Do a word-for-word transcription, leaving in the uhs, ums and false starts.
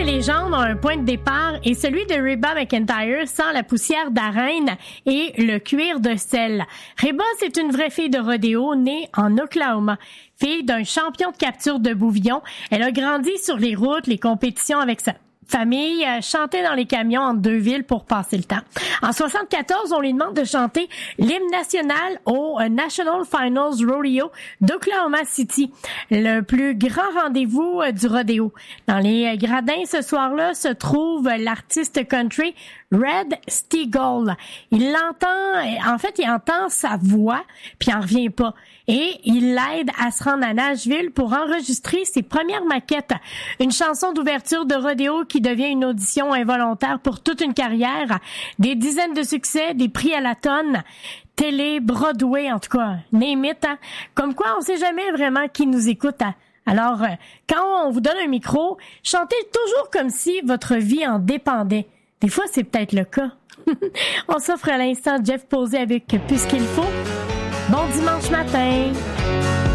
des légendes ont un point de départ et celui de Reba McEntire sans la poussière d'arène et le cuir de sel. Reba, c'est une vraie fille de rodéo née en Oklahoma. Fille d'un champion de capture de bouvillon, elle a grandi sur les routes, les compétitions avec sa famille, euh, chantait dans les camions entre deux villes pour passer le temps. En soixante-quatorze, on lui demande de chanter l'hymne national au euh, National Finals Rodeo d'Oklahoma City, le plus grand rendez-vous euh, du rodéo. Dans les euh, gradins ce soir-là se trouve euh, l'artiste country Red Steagall. Il l'entend, en fait, il entend sa voix, puis il en revient pas. Et il l'aide à se rendre à Nashville pour enregistrer ses premières maquettes. Une chanson d'ouverture de rodéo qui devient une audition involontaire pour toute une carrière. Des dizaines de succès, des prix à la tonne, télé, Broadway, en tout cas, name it, hein. Comme quoi, on sait jamais vraiment qui nous écoute, hein. Alors, quand on vous donne un micro, chantez toujours comme si votre vie en dépendait. Des fois, c'est peut-être le cas. On s'offre à l'instant Jeff Posey avec Puisqu'il faut. Bon dimanche matin!